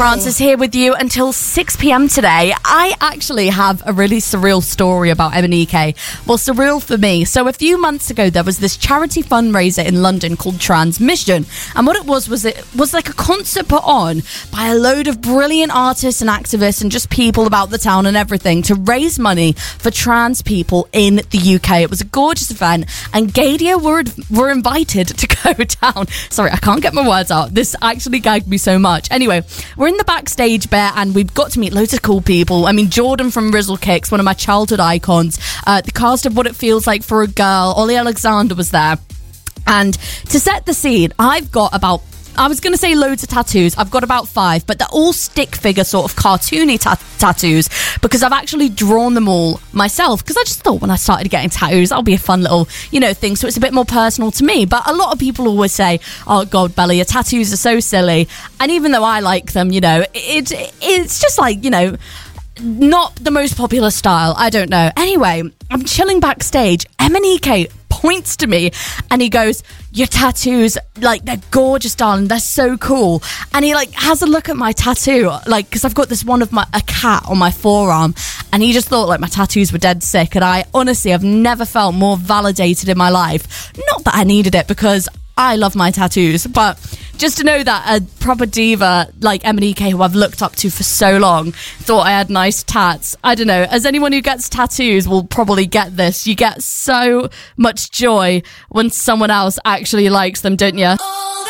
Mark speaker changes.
Speaker 1: Francis here with you until 6 p.m. today. I actually have a really surreal story about MNEK. Well, surreal for me. So a few months ago, there was this charity fundraiser in London called Transmission. And what it was like a concert put on by a load of brilliant artists and activists and just people about the town and everything to raise money for trans people in the UK. It was a gorgeous event and Gadia were invited to go down. Sorry, I can't get my words out. This actually gagged me so much. Anyway, we're in the backstage bit and we've got to meet loads of cool people. I mean, Jordan from Rizzle Kicks, one of my childhood icons, the cast of What It Feels Like for a Girl, Ollie Alexander was there. And to set the scene, I've got about, I was going to say loads of tattoos. I've got about 5, but they're all stick figure sort of cartoony tattoos because I've actually drawn them all myself because I just thought when I started getting tattoos, that'll be a fun little, thing. So it's a bit more personal to me. But a lot of people always say, oh, God, Bella, your tattoos are so silly. And even though I like them, it's just like, not the most popular style. I don't know. Anyway, I'm chilling backstage. MNEK points to me and he goes, your tattoos, they're gorgeous, darling, they're so cool. And he has a look at my tattoo, because I've got this one of a cat on my forearm, and he just thought my tattoos were dead sick. And I honestly have never felt more validated in my life. Not that I needed it because I love my tattoos, but just to know that a proper diva like MNEK, who I've looked up to for so long, thought I had nice tats. I don't know. As anyone who gets tattoos will probably get this. You get so much joy when someone else actually likes them, don't you?